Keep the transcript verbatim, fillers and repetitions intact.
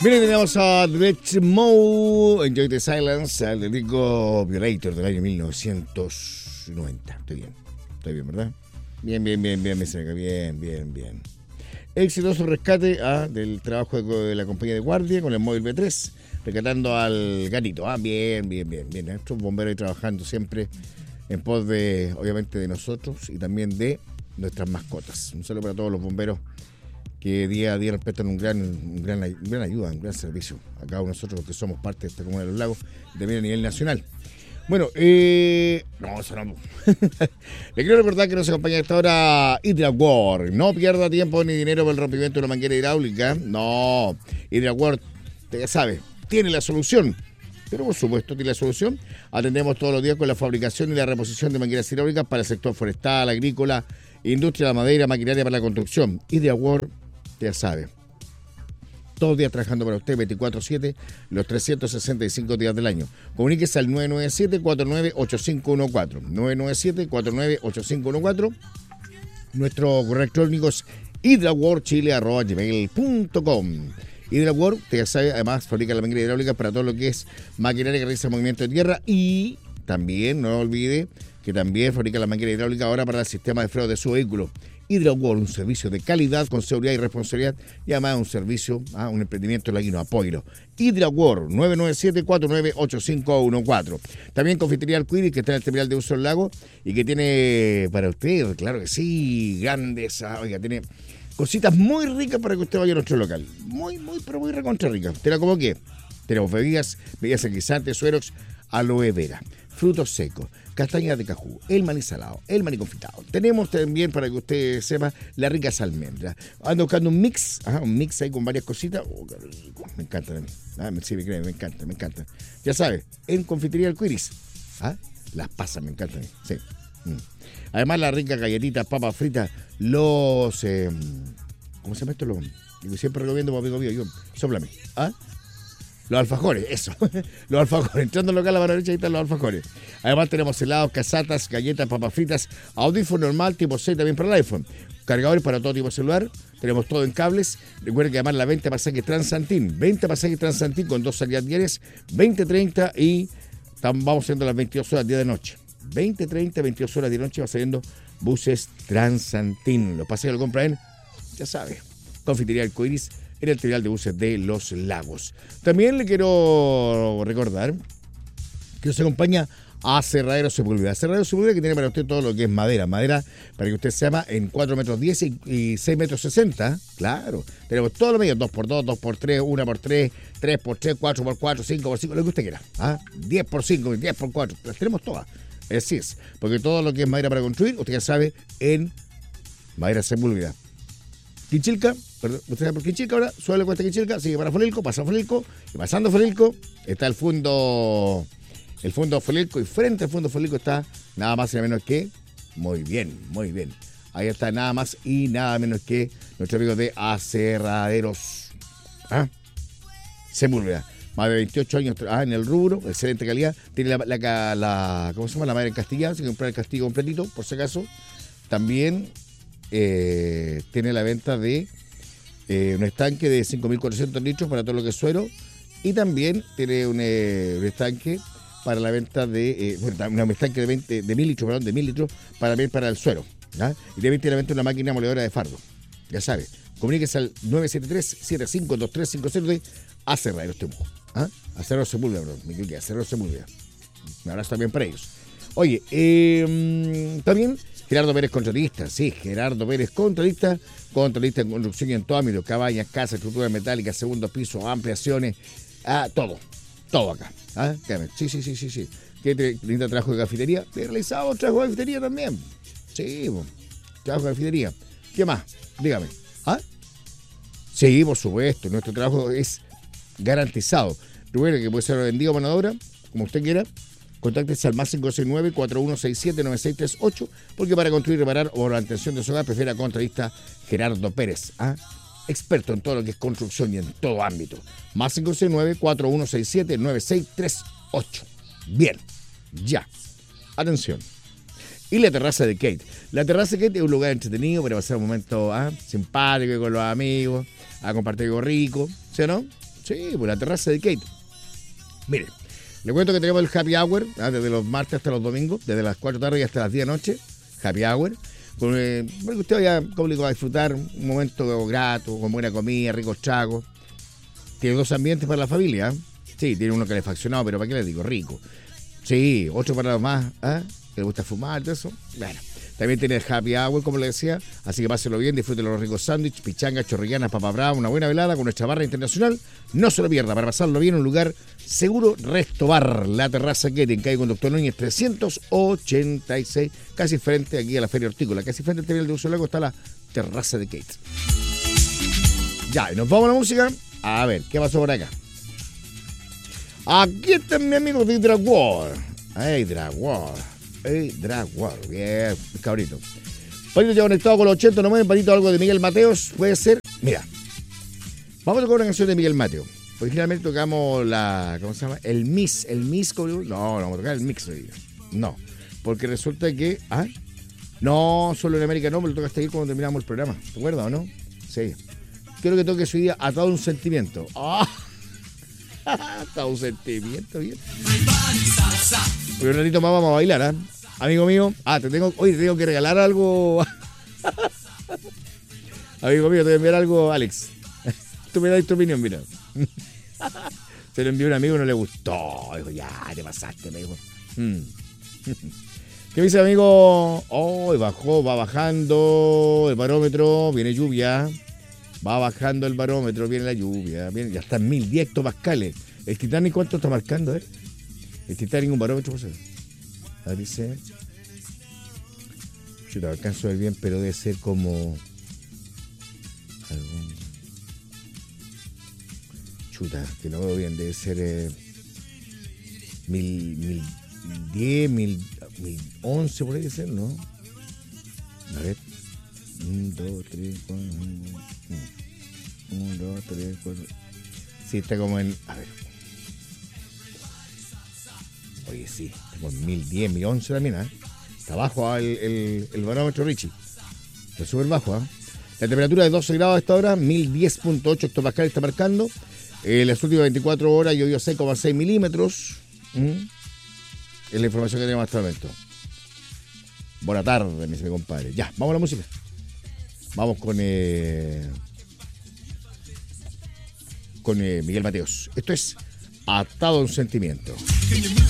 Miren, tenemos a Depeche Mode, Enjoy the Silence, el disco Violator del año mil novecientos noventa. Estoy bien, estoy bien, ¿verdad? Bien, bien, bien, bien, me cerca, bien, bien, bien. Exitoso rescate ah, del trabajo de, de la compañía de guardia con el móvil B tres, rescatando al gatito. Ah, bien, bien, bien, bien. Estos bomberos ahí trabajando siempre en pos de, obviamente, de nosotros y también de nuestras mascotas. Un saludo para todos los bomberos que día a día nos prestan un gran, un gran, una gran ayuda, un gran servicio a cada uno de nosotros que somos parte de esta comuna de los lagos y también a nivel nacional. Bueno, eh, no, eso no. Le quiero recordar que nos acompaña a esta hora Hydraguard. No pierda tiempo ni dinero por el rompimiento de una manguera hidráulica. No, Hydraguard, ya sabe, tiene la solución. Pero por supuesto tiene la solución. Atendemos todos los días con la fabricación y la reposición de mangueras hidráulicas para el sector forestal, agrícola, industria de la madera, maquinaria para la construcción. Hydraguard, ya sabe, todos los días trabajando para usted veinticuatro siete, los trescientos sesenta y cinco días del año. Comuníquese al nueve nueve siete, cuatro nueve ocho cinco uno cuatro, nueve nueve siete, cuatro nueve ocho cinco uno cuatro. Nuestro correo electrónico es hydraguardchile arroba gmail punto com. Hydraguard, usted ya sabe, además fabrica la manguera hidráulica para todo lo que es maquinaria que realiza movimiento de tierra y también, no olvide, que también fabrica la manguera hidráulica ahora para el sistema de freno de su vehículo. Hydraguard, un servicio de calidad con seguridad y responsabilidad y además un servicio, ah, un emprendimiento laguino, apoyo. Hydraguard, nueve nueve siete, cuatro nueve ocho cinco uno cuatro. También Confitería Arcoíris, que está en el terminal de Uso del Lago y que tiene para usted, claro que sí, grandes, ah, oiga, tiene cositas muy ricas para que usted vaya a nuestro local. Muy, muy, pero muy recontra ricas. ¿Te la como qué? Tenemos bebidas, bebidas energizantes, sueros, aloe vera, frutos secos, castañas de cajú, el maní salado, el maní confitado. Tenemos también, para que usted sepa, las ricas almendras. Ando buscando un mix, ajá, un mix ahí con varias cositas. Oh, qué rico. Me encanta a mí. Ah, sí, me cree, me encanta, me encanta. Ya sabe, en Confitería Arcoíris, ¿ah? Las pasas me encantan. Sí. Mm. Además, las ricas galletitas, papas fritas, los... Eh, ¿Cómo se llama esto? Los, yo siempre recomiendo para amigo mío, yo, sóplame. ¿Ah? Los alfajores, eso. Los alfajores. Entrando al local a la mano derecha, ahí están los alfajores. Además tenemos helados, casatas, galletas, papas fritas, audífono normal, tipo seis también para el iPhone. Cargadores para todo tipo de celular. Tenemos todo en cables. Recuerden que además la venta pasaje Transantín. venta pasaje Transantín con dos salidas diarias, veinte, treinta y vamos haciendo las veintidós horas día de noche. veinte, treinta, veintidós horas de noche va saliendo buses Transantín. Los pasajes lo compran en, ya sabe, Confitería Arcoíris, en el terminal de buses de Los Lagos. También le quiero recordar que nos acompaña a Aserradero Sepúlveda. Aserradero Sepúlveda, que tiene para usted todo lo que es madera. Madera para que usted se llama en cuatro metros diez y, y seis metros sesenta. Claro. Tenemos todos los medios, dos por dos, dos por tres, uno por tres, tres por tres, cuatro por cuatro, cinco por cinco, lo que usted quiera. ¿Ah? diez por cinco, diez por cuatro. Las tenemos todas. Así es. Porque todo lo que es madera para construir, usted ya sabe, en Madera Sepúlveda. Quinchilca, perdón, usted sabe por Quinchilca ahora, suele cuesta Quinchilca, sigue para Folilco, pasa Folilco, y pasando Folilco está el fondo, el fondo Folilco, y frente al fondo Folilco está nada más y nada menos que, muy bien, muy bien, ahí está nada más y nada menos que nuestro amigo de Aserraderos, ¿ah? Sepúlveda, más de veintiocho años ah, en el rubro, excelente calidad, tiene la, la, la ¿cómo se llama? La madera encastillada, se que comprar el castillo completito, por si acaso, también... Eh, tiene la venta de eh, un estanque de cinco mil cuatrocientos litros para todo lo que es suero y también tiene un, eh, un estanque para la venta de eh, bueno, un estanque de, veinte, de mil litros, perdón, de mil litros para también para el suero, ¿ya? Y también tiene la venta una máquina moledora de fardo, ya sabe, comuníquese al nueve siete tres, siete cinco dos tres cinco cero de Aserraderos Temuco, ¿ah? Aserraderos Sepúlveda, perdón, me equivoqué, Aserraderos Sepúlveda. Un abrazo también para ellos. Oye, eh, también Gerardo Pérez Contratista, sí, Gerardo Pérez Contratista, contratista en construcción y en todo ámbito, cabañas, casas, estructuras metálicas, segundo piso, ampliaciones, ah, todo, todo acá. ¿Ah? Sí, sí, sí, sí, sí. ¿Qué te linda trabajo de cafetería? Te he realizado trabajo de cafetería también. Sí, bueno, trabajo de cafetería. ¿Qué más? Dígame. ¿Ah? Sí, por supuesto, nuestro trabajo es garantizado. Recuerde que puede ser vendido a mano de obra, como usted quiera. Contáctese al más cinco seis nueve, cuatro uno seis siete, nueve seis tres ocho, porque para construir, reparar o la mantención de su hogar prefiere a contratista Gerardo Pérez, ¿ah? Experto en todo lo que es construcción y en todo ámbito. Más cinco seis nueve, cuatro uno seis siete, nueve seis tres ocho. Bien, ya. Atención. Y la terraza de Kate. La terraza de Kate es un lugar entretenido para pasar un momento ¿ah? simpático con los amigos, a compartir algo rico, ¿sí o no? Sí, por la terraza de Kate. Mire, le cuento que tenemos el happy hour, ¿ah? Desde los martes hasta los domingos, desde las cuatro de la tarde hasta las diez de la noche. Happy hour. Con, eh, para que usted vaya público a disfrutar un momento grato, con buena comida, ricos tragos. Tiene dos ambientes para la familia. ¿eh? Sí, tiene uno calefaccionado, pero ¿para qué le digo? Rico. Sí, otro para los más, ¿eh? que le gusta fumar y todo eso. Bueno, también tiene el happy hour, como le decía. Así que páselo bien, disfrute los ricos sándwiches, pichangas, chorrillanas, papa brava, una buena velada con nuestra barra internacional. No se lo pierda, para pasarlo bien en un lugar seguro, Resto Bar, la terraza que en calle Conductor Núñez trescientos ochenta y seis, casi frente aquí a la Feria Hortícola, casi frente al terminal de Uso Lago está la terraza de Kate. Ya, y nos vamos a la música. A ver, ¿qué pasó por acá? Aquí está mi amigo de Dragwar. Hey, Dragwar. Hey, Dragwar. Bien, cabrito. Patito ya conectado con los ochenta, noventa, Patito, algo de Miguel Mateos. Puede ser. Mira, vamos a tocar una canción de Miguel Mateo. Originalmente tocamos la. ¿Cómo se llama? El Mix. El Mix. No, no, vamos a tocar el Mix hoy día. No. Porque resulta que. ¿Ah? No, solo en América no, me lo toca hasta ahí cuando terminamos el programa. ¿Te acuerdas o no? Sí. Quiero que toque su día Atado a un Sentimiento. ¡Ah! Atado a un Sentimiento, bien. Pero un ratito más vamos a bailar, ¿ah? ¿eh? Amigo mío. Ah, te tengo. Oye, te tengo que regalar algo. Amigo mío, te voy a enviar algo, Alex. Tú me das tu opinión, mira. Se lo envió un amigo y no le gustó. Dijo, ya, te pasaste, me dijo. Mm. ¿Qué dice, amigo? Oh, bajó, va bajando el barómetro, viene lluvia. Va bajando el barómetro, viene la lluvia. Viene, ya está en mil diez hectopascales. ¿El Titanic cuánto está marcando? A ver. El Titanic un barómetro, pues. A ver, dice. Yo no alcanzo a ver bien, pero debe ser como. Algún. Chuta, que no veo bien, debe ser. Eh, mil, mil diez, mil, mil once, por ahí debe ser, ¿no? A ver. Un, dos, tres, cuatro. Un, dos, tres, cuatro. Sí, está como en. A ver. Oye, sí, está como en mil diez, mil once también, ¿eh? Está bajo ¿eh? el, el, el barómetro Richie. Está súper bajo, ¿eh? La temperatura de doce grados a esta hora, mil diez punto ocho hectopascales está marcando. Eh, las últimas veinticuatro horas llovió seis coma seis milímetros. ¿Mm? Es la información que tenemos hasta el momento. Buena tarde, me dice mi compadre. Ya, vamos a la música. Vamos con eh, con eh, Miguel Mateos. Esto es Atado a un Sentimiento.